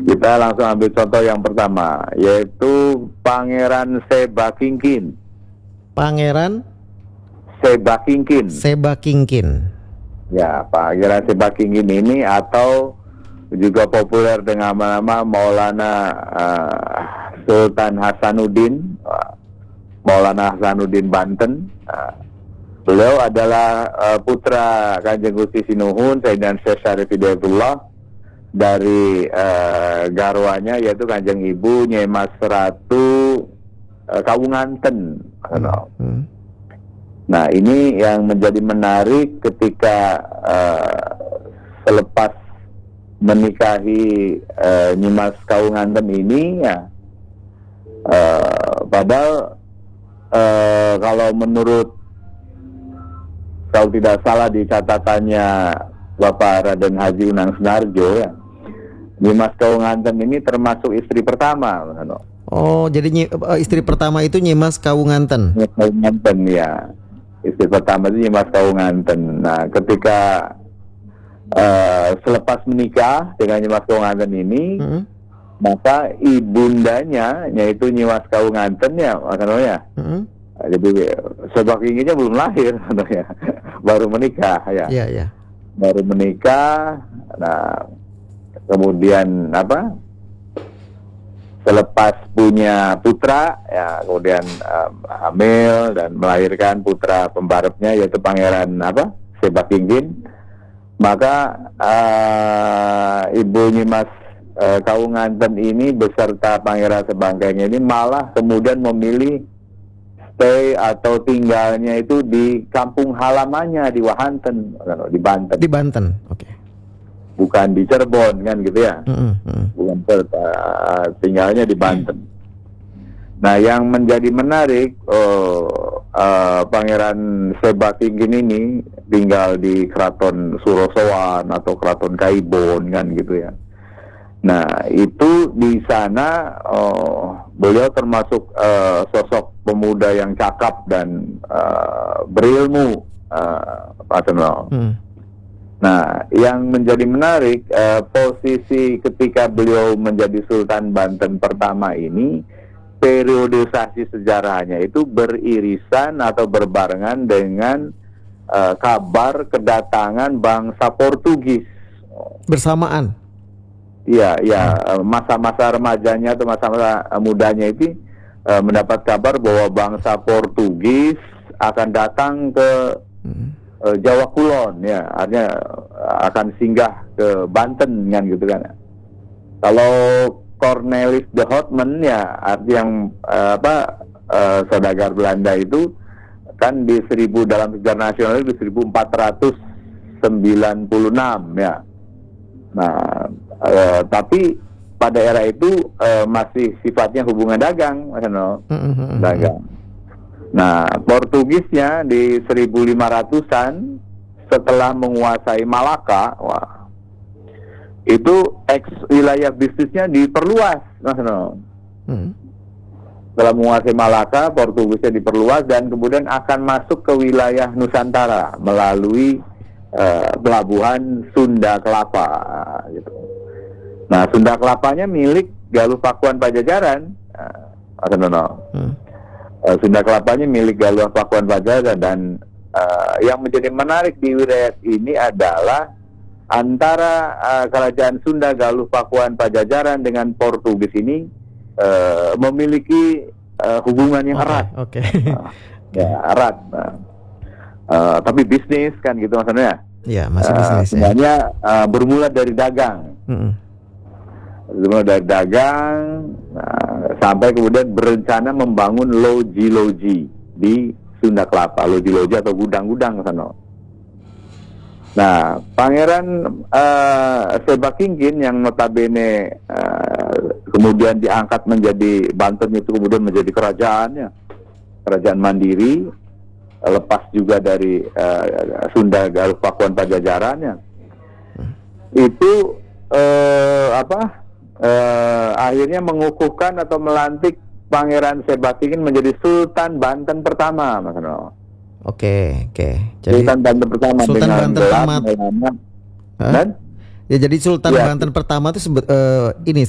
Kita langsung ambil contoh yang pertama, yaitu Pangeran Sebakingkin. Pangeran Sebakingkin. Sebakingkin. Ya, Pangeran Sebakingkin ini atau juga populer dengan nama Maulana Sultan Hasanuddin, Maulana Hasanuddin Banten. Beliau adalah putra Kanjeng Gusti Sinuhun Sayyidina Syekh Syarif Hidayatullah dari garwanya yaitu Kanjeng Ibu Nyai Mas Ratu Kawunganten. Nah, ini yang menjadi menarik ketika selepas menikahi Nyimas Kawunganten ini ya, padahal kalau menurut, kalau tidak salah di catatannya Bapak Raden Haji Unang Sunarjo ya, Nyimas Kawunganten ini termasuk istri pertama. Oh, jadi istri pertama itu Nyimas Kawunganten. Nyimas Kawunganten ya, istri pertama itu Nyimas Kawunganten. Nah, ketika selepas menikah dengan Nyimas Kawunganten ini, maka ibundanya yaitu Nyimas Kawunganten ya, makanya. Jadi Sebakingkinnya belum lahir, ya. Baru menikah ya. Iya, iya. Baru menikah. Nah, kemudian selepas punya putra ya, kemudian hamil dan melahirkan putra pembarepnya yaitu Pangeran Sebakingkin. Maka Ibu Nyimas Kawunganten ini beserta Pangeran Sebakingkin ini malah kemudian memilih stay atau tinggalnya itu di kampung halamannya di Wahanten, di Banten. Di Banten, oke. Bukan di Cirebon kan gitu ya. Bukan tinggalnya di Banten. Nah, yang menjadi menarik, Pangeran Sebakingkin ini tinggal di Keraton Surosowan atau Keraton Kaibon kan gitu ya. Nah, itu di sana beliau termasuk sosok pemuda yang cakap dan berilmu, Pak Tenol. Nah, yang menjadi menarik posisi ketika beliau menjadi Sultan Banten pertama ini, periodisasi sejarahnya itu beririsan atau berbarengan dengan kabar kedatangan bangsa Portugis. Bersamaan. Iya, masa-masa remajanya atau masa-masa mudanya itu mendapat kabar bahwa bangsa Portugis akan datang ke Jawa Kulon, ya, artinya akan singgah ke Banten kan gitu kan. Kalau Cornelis de Houtman ya, arti yang saudagar Belanda itu kan di dalam sejarah nasional itu 1496 ya. Nah, tapi pada era itu masih sifatnya hubungan dagang, dagang. Nah, Portugisnya di 1500-an setelah menguasai Malaka, itu wilayah bisnisnya diperluas, Setelah menguasai Malaka, Portugisnya diperluas dan kemudian akan masuk ke wilayah Nusantara melalui pelabuhan Sunda Kelapa, gitu. Nah, Sunda Kelapanya milik Galuh Pakuan Pajajaran, Sunda Kelapanya milik Galuh Pakuan Pajajaran dan yang menjadi menarik di wilayah ini adalah antara kerajaan Sunda Galuh Pakuan Pajajaran dengan Portugis ini memiliki hubungan yang erat, erat. Tapi bisnis kan gitu maksudnya. Iya, masih bisnis. Semuanya bermula dari dagang. Bermula dari dagang, sampai kemudian berencana membangun loji-loji di Sunda Kelapa, loji-loji atau gudang-gudang sana. Nah, Pangeran Sebakingkin yang notabene kemudian diangkat menjadi Banten itu kemudian menjadi kerajaannya, kerajaan mandiri, lepas juga dari Sunda Galuh Pakuan Pajajarannya. Itu akhirnya mengukuhkan atau melantik Pangeran Sebakingkin menjadi Sultan Banten pertama, Mas Nono. Oke. Jadi Sultan Banten pertama Sultan dengan Banten gelar pertama. dan Ya, jadi Sultan Banten pertama itu ini